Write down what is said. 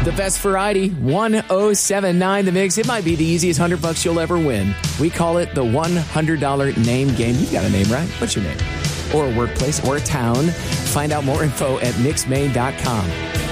The best variety, 1079 The Mix. It might be the easiest $100 you'll ever win. We call it the $100 name game. You've got a name, right? What's your name? Or a workplace or a town. Find out more info at mixmaine.com.